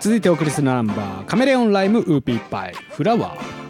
続いてお送りするナンバーカメレオンライムウーピーパイフラワー。